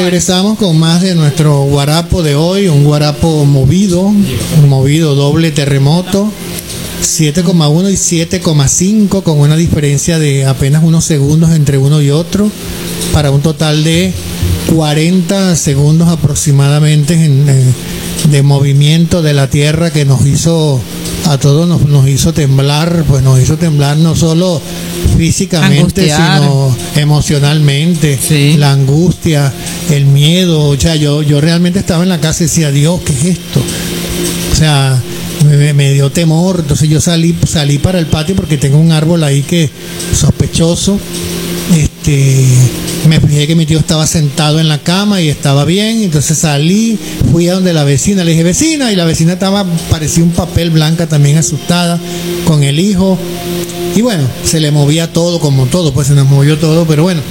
regresamos con más de nuestro guarapo de hoy, un guarapo movido doble terremoto, 7,1 y 7,5, con una diferencia de apenas unos segundos entre uno y otro, para un total de 40 segundos aproximadamente de movimiento de la Tierra, que nos hizo a todos nos hizo temblar, pues nos hizo temblar no solo físicamente, sino emocionalmente, sí. La angustia, el miedo. O sea, yo realmente estaba en la casa y decía, Dios, ¿qué es esto? O sea, me dio temor. Entonces yo salí para el patio porque tengo un árbol ahí que sospechoso. Me fijé que mi tío estaba sentado en la cama y estaba bien, entonces salí, fui a donde la vecina, le dije, vecina, y la vecina parecía un papel blanca, también asustada, con el hijo, y bueno, se le movía todo, como todo, pues se nos movió todo, pero bueno,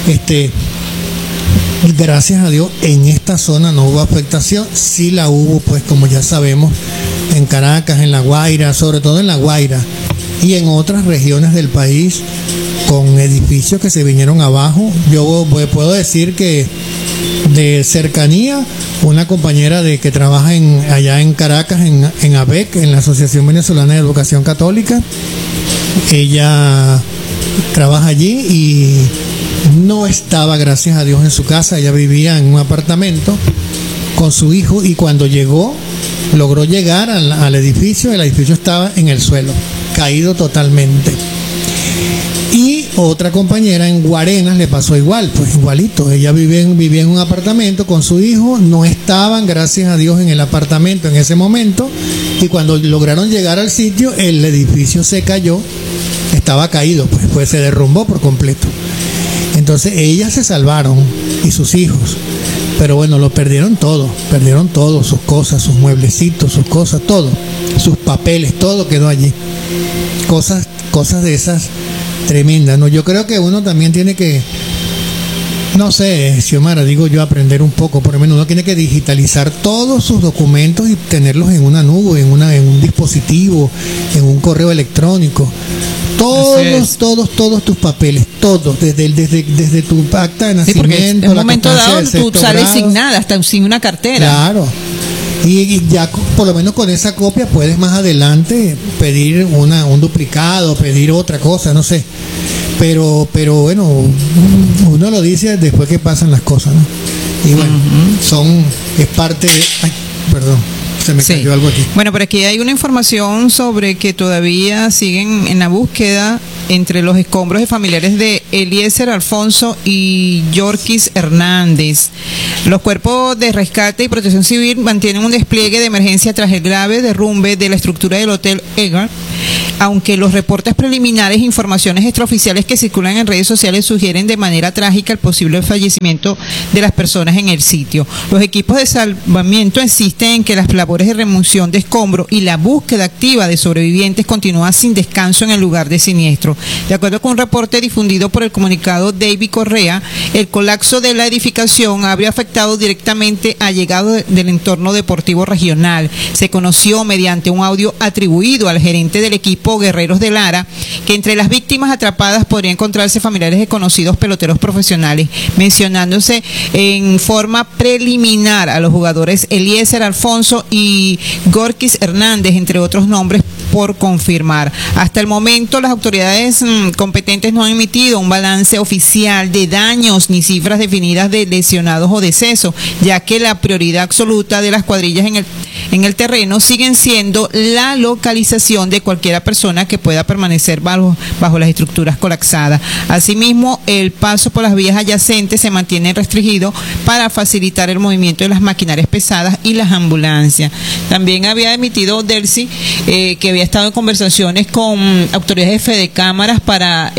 gracias a Dios, en esta zona no hubo afectación, sí la hubo, pues como ya sabemos, en Caracas, en La Guaira, sobre todo en La Guaira, y en otras regiones del país, con edificios que se vinieron abajo. Yo puedo decir que de cercanía, una compañera que trabaja allá en Caracas, en ABEC, en la Asociación Venezolana de Educación Católica, ella trabaja allí y no estaba, gracias a Dios, en su casa. Ella vivía en un apartamento con su hijo, y cuando logró llegar al edificio, el edificio estaba en el suelo, caído totalmente. Y otra compañera en Guarenas le pasó igual, pues igualito. Ella vivía en un apartamento con su hijo, no estaban, gracias a Dios, en el apartamento en ese momento, y cuando lograron llegar al sitio, el edificio se cayó, estaba caído, pues se derrumbó por completo. Entonces ellas se salvaron, y sus hijos, pero bueno, lo perdieron todo, sus cosas, sus mueblecitos, sus cosas, todo, sus papeles, todo quedó allí. Cosas de esas tremendas, ¿no? Yo creo que uno también tiene que, no sé, Xiomara, digo yo, aprender un poco. Por lo menos uno tiene que digitalizar todos sus documentos y tenerlos en una nube, en un dispositivo, en un correo electrónico. Todos tus papeles, todos, desde tu acta de nacimiento. Sí, porque en un momento dado tú sales sin nada, hasta sin una cartera. Claro. Y ya por lo menos con esa copia puedes más adelante pedir un duplicado, pedir otra cosa, no sé. Pero bueno, uno lo dice después que pasan las cosas, ¿no? Y bueno, es parte de... Ay, perdón. Se me cayó algo aquí. Bueno, por aquí hay una información sobre que todavía siguen en la búsqueda entre los escombros de familiares de Eliezer Alfonso y Yorkis Hernández. Los cuerpos de rescate y protección civil mantienen un despliegue de emergencia tras el grave derrumbe de la estructura del Hotel Egar, aunque los reportes preliminares e informaciones extraoficiales que circulan en redes sociales sugieren de manera trágica el posible fallecimiento de las personas en el sitio. Los equipos de salvamiento insisten en que las labores de remoción de escombros y la búsqueda activa de sobrevivientes continúa sin descanso en el lugar de siniestro. De acuerdo con un reporte difundido por el comunicado David Correa, el colapso de la edificación habría afectado directamente a llegados del entorno deportivo regional. Se conoció mediante un audio atribuido al gerente del equipo Guerreros de Lara que entre las víctimas atrapadas podrían encontrarse familiares de conocidos peloteros profesionales, mencionándose en forma preliminar a los jugadores Eliezer Alfonso y Gorkis Hernández, entre otros nombres por confirmar. Hasta el momento las autoridades competentes no han emitido un balance oficial de daños ni cifras definidas de lesionados o decesos, ya que la prioridad absoluta de las cuadrillas en el terreno siguen siendo la localización de cualquier persona que pueda permanecer bajo las estructuras colapsadas. Asimismo, el paso por las vías adyacentes se mantiene restringido para facilitar el movimiento de las maquinarias pesadas y las ambulancias. También había emitido Delcy que había estado en conversaciones con autoridades de Fedecámaras para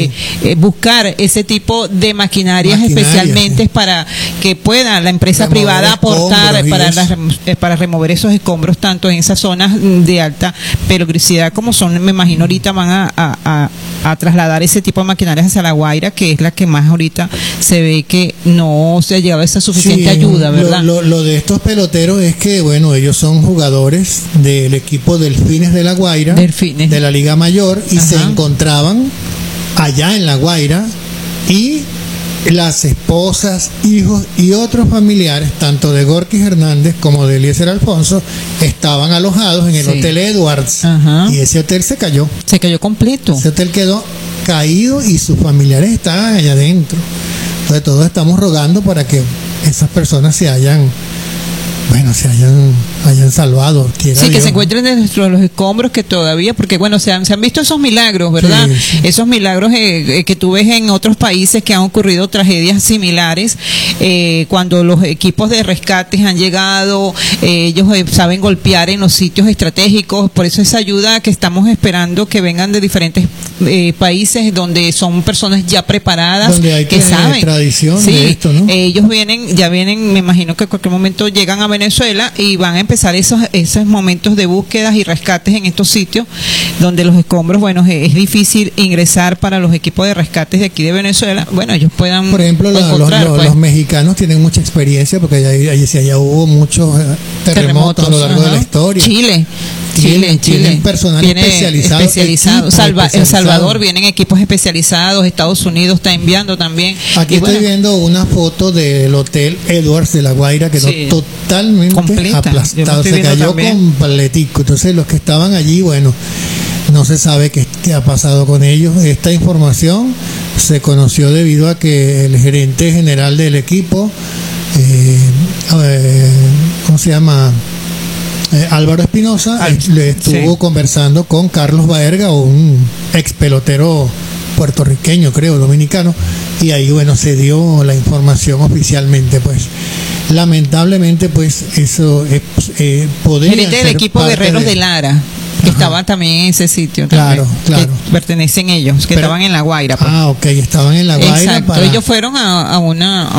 buscar ese tipo de maquinarias especialmente para que pueda la empresa privada aportar para remover esos escombros tanto en esas zonas de alta peligrosidad como son, me imagino ahorita van a trasladar ese tipo de maquinarias hacia La Guaira, que es la que más ahorita se ve que no se ha llegado a esa suficiente ayuda, ¿verdad? Lo de estos peloteros es que, bueno, ellos son jugadores del equipo Delfines de La Guaira, de la Liga Mayor, y se encontraban allá en La Guaira, y las esposas, hijos y otros familiares, tanto de Gorkis Hernández como de Eliezer Alfonso, estaban alojados en el Hotel Edwards. Ajá. Y ese hotel se cayó. Se cayó completo. Ese hotel quedó caído y sus familiares estaban allá adentro. Entonces todos estamos rogando para que esas personas se hayan salvado. Sí, Dios, que se encuentren dentro de los escombros que todavía, porque bueno, se han visto esos milagros, ¿verdad? Sí, sí. Esos milagros que tú ves en otros países que han ocurrido tragedias similares, cuando los equipos de rescates han llegado, ellos saben golpear en los sitios estratégicos, por eso esa ayuda que estamos esperando que vengan de diferentes países donde son personas ya preparadas, donde hay que saben. Tradición sí, de esto, ¿no? Ellos ya vienen, me imagino que en cualquier momento llegan a Venezuela y van a empezar esos momentos de búsquedas y rescates en estos sitios donde los escombros, bueno, es difícil ingresar para los equipos de rescates de aquí de Venezuela. Bueno, ellos puedan, por ejemplo, los mexicanos tienen mucha experiencia porque allá hubo muchos terremotos a lo largo de la historia. Chile. Tienen personal especializado. El Salvador vienen equipos especializados. Estados Unidos está enviando también. Aquí estoy viendo una foto del Hotel Edwards de La Guaira, quedó totalmente completa, aplastado, se cayó completico. Entonces los que estaban allí, bueno, no se sabe qué ha pasado con ellos. Esta información se conoció debido a que el gerente general del equipo, ¿cómo se llama? Álvaro Espinosa, le estuvo conversando con Carlos Baerga, un ex pelotero puertorriqueño, creo, dominicano, y ahí, bueno, se dio la información oficialmente. Pues lamentablemente, pues eso podría gerente del equipo Guerreros de Lara, que estaban también en ese sitio. Claro. Que pertenecen ellos, que estaban en La Guaira. Pues. Ok, estaban en La Guaira. Exacto, ellos fueron a un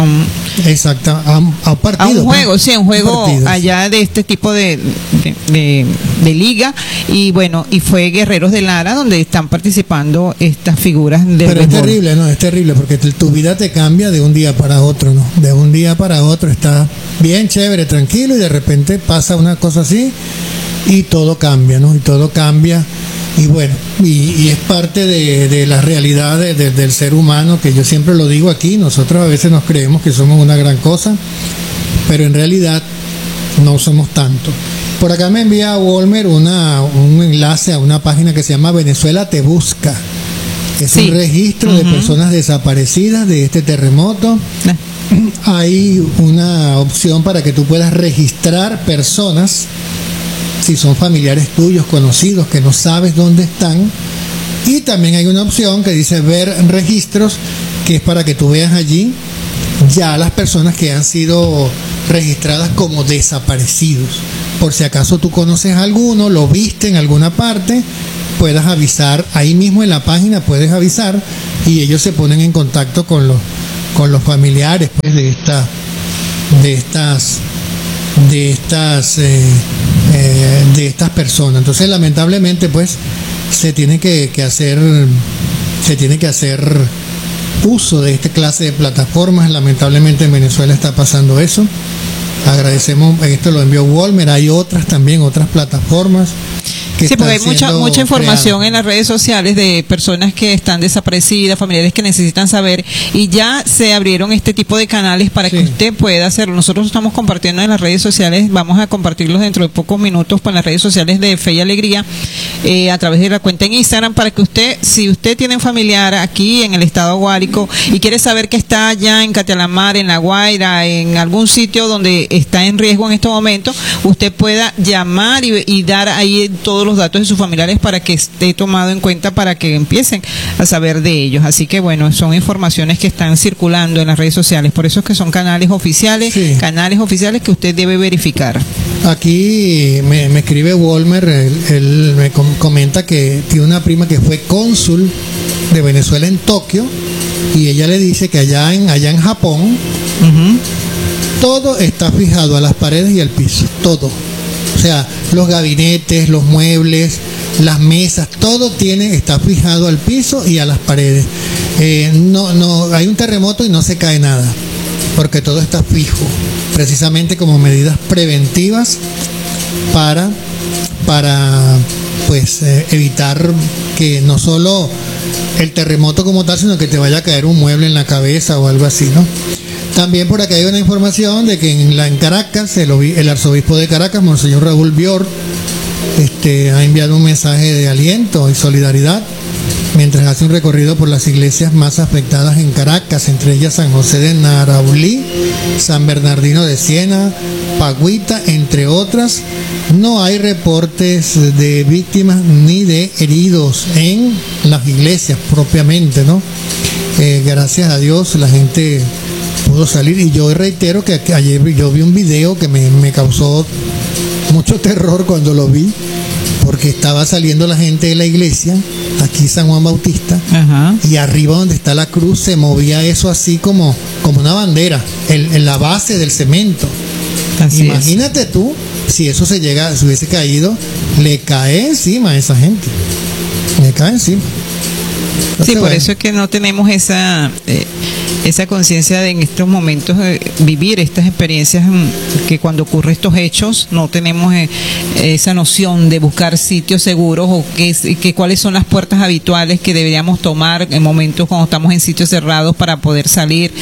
partido. A un juego, pues. sí, un juego allá de este tipo de liga, y bueno, y fue Guerreros de Lara donde están participando estas figuras del Pero béisbol. Es terrible, ¿no? Es terrible porque tu vida te cambia de un día para otro, ¿no? De un día para otro estás bien chévere, tranquilo, y de repente pasa una cosa así y todo cambia, ¿no? Y todo cambia, y bueno, y es parte de la realidad del ser humano, que yo siempre lo digo aquí. Nosotros a veces nos creemos que somos una gran cosa, pero en realidad no somos tanto. Por acá me envía Walmer un enlace a una página que se llama Venezuela Te Busca. Es un registro de personas desaparecidas de este terremoto. Hay una opción para que tú puedas registrar personas, si son familiares tuyos, conocidos, que no sabes dónde están. Y también hay una opción que dice ver registros, que es para que tú veas allí ya las personas que han sido registradas como desaparecidos. Por si acaso tú conoces a alguno, lo viste en alguna parte, puedas avisar ahí mismo en la página, puedes avisar, y ellos se ponen en contacto con los familiares, pues, de estas personas. Entonces, lamentablemente, pues se tiene que hacer uso de esta clase de plataformas. Lamentablemente en Venezuela está pasando eso. Agradecemos, esto lo envió Walmer. Hay otras plataformas. Sí, porque hay mucha información en las redes sociales de personas que están desaparecidas, familiares que necesitan saber, y ya se abrieron este tipo de canales para que usted pueda hacerlo. Nosotros estamos compartiendo en las redes sociales, vamos a compartirlos dentro de pocos minutos con las redes sociales de Fe y Alegría, a través de la cuenta en Instagram, para que usted, si usted tiene un familiar aquí en el estado Guárico y quiere saber que está allá en Catialamar, en La Guaira, en algún sitio donde está en riesgo en este momento, usted pueda llamar y dar ahí todos los datos de sus familiares para que esté tomado en cuenta, para que empiecen a saber de ellos. Así que bueno, son informaciones que están circulando en las redes sociales, por eso es que son canales oficiales, canales oficiales que usted debe verificar. Aquí me escribe Walmer, él me comenta que tiene una prima que fue cónsul de Venezuela en Tokio, y ella le dice que allá en Japón todo está fijado a las paredes y al piso, todo. O sea, los gabinetes, los muebles, las mesas, todo está fijado al piso y a las paredes. No hay un terremoto y no se cae nada, porque todo está fijo, precisamente como medidas preventivas para pues evitar que no solo el terremoto como tal, sino que te vaya a caer un mueble en la cabeza o algo así, ¿no? También por acá hay una información de que en Caracas, el arzobispo de Caracas, Monseñor Raúl Bior, ha enviado un mensaje de aliento y solidaridad mientras hace un recorrido por las iglesias más afectadas en Caracas, entre ellas San José de Naraulí, San Bernardino de Siena, Pagüita, entre otras. No hay reportes de víctimas ni de heridos en las iglesias propiamente, ¿no? Gracias a Dios la gente pudo salir, y yo reitero que ayer yo vi un video que me causó mucho terror cuando lo vi, porque estaba saliendo la gente de la iglesia, aquí San Juan Bautista, Ajá. y arriba donde está la cruz se movía eso así como una bandera, en la base del cemento. Así Imagínate tú, si eso se hubiese caído, le cae encima a esa gente, le cae encima. Entonces, sí, por bueno, eso es que no tenemos esa conciencia de en estos momentos vivir estas experiencias, que cuando ocurren estos hechos no tenemos esa noción de buscar sitios seguros, o que cuáles son las puertas habituales que deberíamos tomar en momentos cuando estamos en sitios cerrados para poder salir.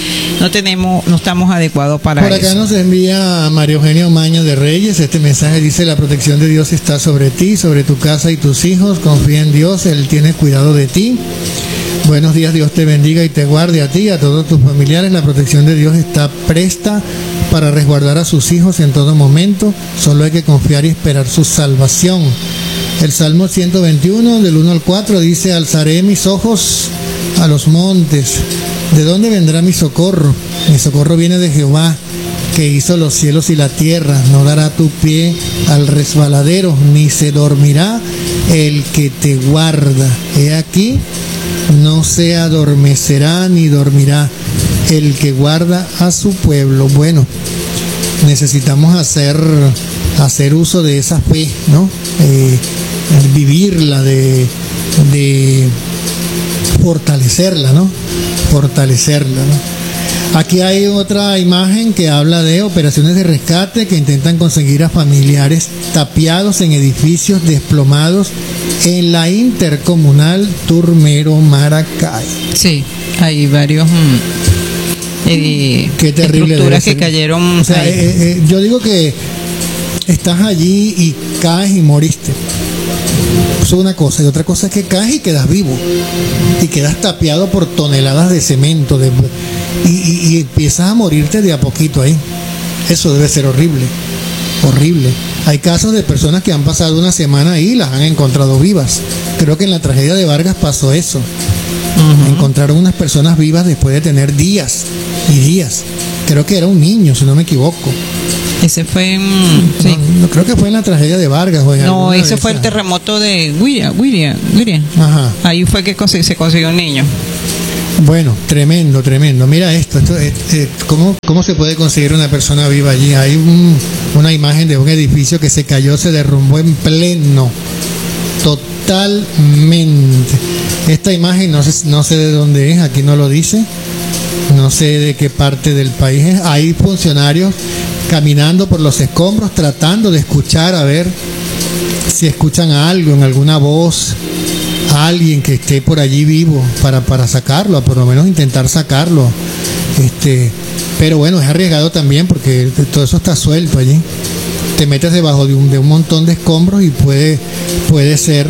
No estamos adecuados para eso. Por acá nos envía María Eugenia Maña de Reyes. Este mensaje dice: la protección de Dios está sobre ti, sobre tu casa y tus hijos. Confía en Dios, Él tiene cuidado de ti. Buenos días, Dios te bendiga y te guarde a ti y a todos tus familiares. La protección de Dios está presta para resguardar a sus hijos en todo momento. Solo hay que confiar y esperar su salvación. El Salmo 121, del 1 al 4, dice: alzaré mis ojos a los montes. ¿De dónde vendrá mi socorro? Mi socorro viene de Jehová, que hizo los cielos y la tierra. No dará tu pie al resbaladero, ni se dormirá el que te guarda. He aquí, no se adormecerá ni dormirá el que guarda a su pueblo. Bueno, necesitamos hacer uso de esa fe, ¿no? Vivirla, de fortalecerla, ¿no? Fortalecerla, ¿no? Aquí hay otra imagen que habla de operaciones de rescate que intentan conseguir a familiares tapiados en edificios desplomados en la intercomunal Turmero, Maracay. Sí, hay varios Qué terrible estructuras debe que ser. cayeron. O sea, yo digo que estás allí y caes y moriste. Eso es una cosa, y otra cosa es que caes y quedas vivo y quedas tapiado por toneladas de cemento y empiezas a morirte de a poquito ahí. Eso debe ser horrible, horrible. Hay casos de personas que han pasado una semana ahí y las han encontrado vivas. Creo que en la tragedia de Vargas pasó eso. Encontraron unas personas vivas después de tener días y días. Creo que era un niño, si no me equivoco. Ese fue sí. No, creo que fue en la tragedia de Vargas. No, ese fue el terremoto de William. Ajá. Ahí fue que se consiguió un niño. Bueno, tremendo. Mira esto ¿cómo se puede conseguir una persona viva allí? Hay una imagen de un edificio que se cayó, se derrumbó en pleno, totalmente. Esta imagen no sé de dónde es, aquí no lo dice, no sé de qué parte del país es. Hay funcionarios caminando por los escombros tratando de escuchar, a ver si escuchan algo, en alguna voz, a alguien que esté por allí vivo para sacarlo, por lo menos intentar sacarlo. Pero bueno, es arriesgado también porque todo eso está suelto allí. Te metes debajo de un montón de escombros y puede ser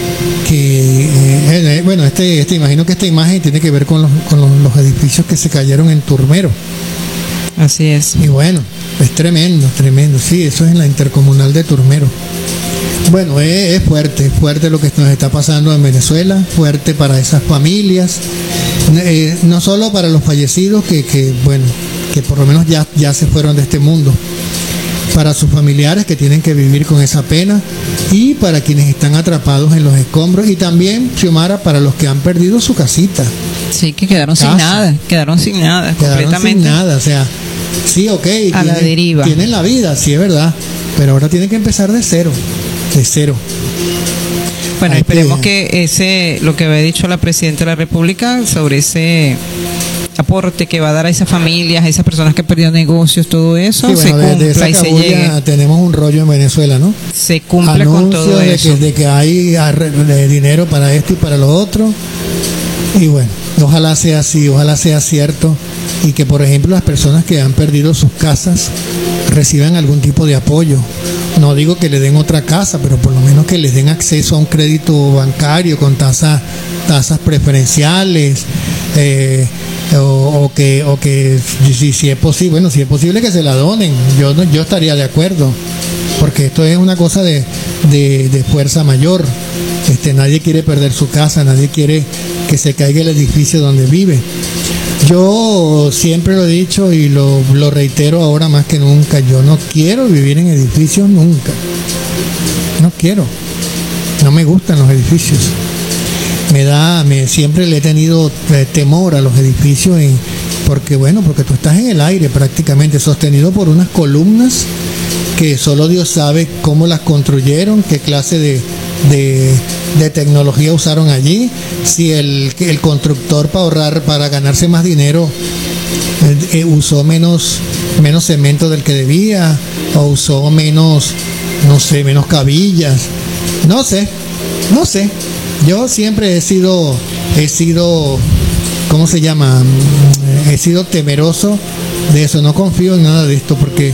que bueno, imagino que esta imagen tiene que ver con los edificios que se cayeron en Turmero. Así es. Y bueno, es tremendo. Sí, eso es en la intercomunal de Turmero. Bueno, es fuerte lo que nos está pasando en Venezuela, fuerte para esas familias, no solo para los fallecidos que por lo menos ya se fueron de este mundo, para sus familiares que tienen que vivir con esa pena, y para quienes están atrapados en los escombros, y también, Xiomara, para los que han perdido su casita. Sí, que quedaron sin nada completamente. Sin nada, o sea, sí, ok, a la deriva. Tienen la vida, sí es verdad, pero ahora tienen que empezar de cero. Bueno, esperemos que lo que había dicho la Presidenta de la República sobre aporte que va a dar a esas familias, a esas personas que perdieron negocios, todo eso, sí, bueno, se cumpla de esa y se llegue. tenemos un rollo en Venezuela, ¿no? Se cumple con todo eso. De que hay dinero para esto y para lo otro. Y bueno, ojalá sea así, ojalá sea cierto. Y que, por ejemplo, las personas que han perdido sus casas reciban algún tipo de apoyo. No digo que le den otra casa, pero por lo menos que les den acceso a un crédito bancario con tasas preferenciales, o que si es posible, bueno, si es posible que se la donen. Yo estaría de acuerdo, porque esto es una cosa de fuerza mayor. Nadie quiere perder su casa, nadie quiere que se caiga el edificio donde vive. Yo siempre lo he dicho y lo reitero ahora más que nunca, yo no quiero vivir en edificios nunca. No quiero. No me gustan los edificios. Siempre le he tenido temor a los edificios porque tú estás en el aire prácticamente, sostenido por unas columnas que solo Dios sabe cómo las construyeron, qué clase de tecnología usaron allí, si el constructor para ganarse más dinero usó menos cemento del que debía, o usó menos cabillas, no sé. Yo siempre he sido ¿cómo se llama? He sido temeroso de eso, no confío en nada de esto, porque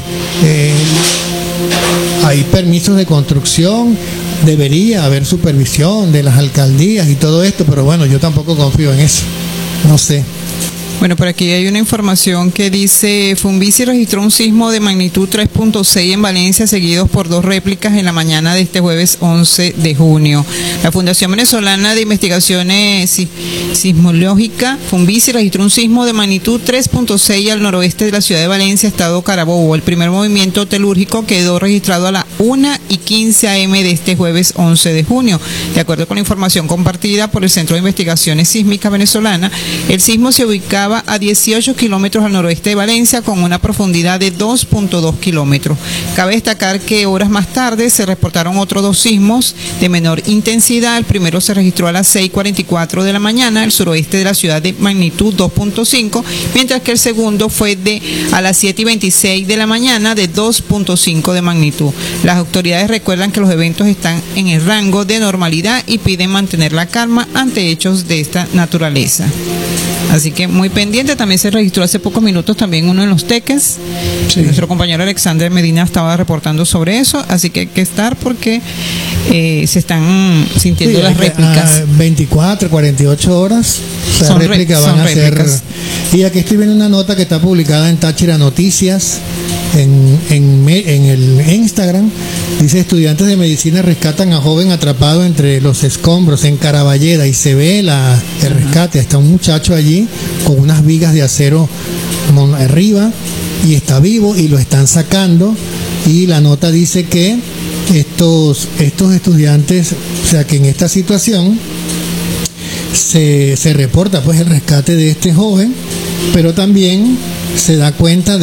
hay permisos de construcción, debería haber supervisión de las alcaldías y todo esto, pero bueno, yo tampoco confío en eso, no sé. Bueno, por aquí hay una información que dice: Funvici registró un sismo de magnitud 3.6 en Valencia, seguidos por 2 réplicas en la mañana de este jueves 11 de junio. La Fundación Venezolana de Investigaciones Sismológicas, Funvici, registró un sismo de magnitud 3.6 al noroeste de la ciudad de Valencia, estado Carabobo. El primer movimiento telúrgico quedó registrado a las 1:15 a.m. de este jueves 11 de junio. De acuerdo con la información compartida por el Centro de Investigaciones Sísmicas Venezolana, el sismo se ubicaba a 18 kilómetros al noroeste de Valencia, con una profundidad de 2.2 kilómetros. Cabe destacar que horas más tarde se reportaron otros 2 sismos de menor intensidad. El primero se registró a las 6:44 de la mañana al suroeste de la ciudad, de magnitud 2.5, mientras que el segundo fue a las 7:26 de la mañana de 2.5 de magnitud. Las autoridades recuerdan que los eventos están en el rango de normalidad y piden mantener la calma ante hechos de esta naturaleza. Así que muy pendiente. También se registró hace pocos minutos también uno en Los Teques. Sí. Nuestro compañero Alexander Medina estaba reportando sobre eso, así que hay que estar porque se están sintiendo las réplicas. 24, 48 horas las réplicas van a ser. Y aquí estoy viendo una nota que está publicada en Táchira Noticias, en el Instagram. Dice: estudiantes de medicina rescatan a joven atrapado entre los escombros en Caraballeda, y se ve el rescate. Está un muchacho allí con unas vigas de acero arriba y está vivo y lo están sacando. Y la nota dice que estos estudiantes, o sea, que en esta situación se reporta pues el rescate de este joven, pero también se da cuenta